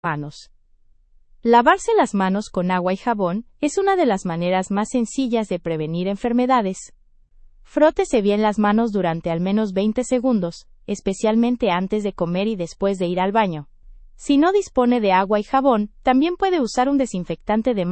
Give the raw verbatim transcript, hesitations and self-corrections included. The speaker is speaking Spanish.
manos. Lavarse las manos con agua y jabón es una de las maneras más sencillas de prevenir enfermedades. Frótese bien las manos durante al menos veinte segundos, especialmente antes de comer y después de ir al baño. Si no dispone de agua y jabón, también puede usar un desinfectante de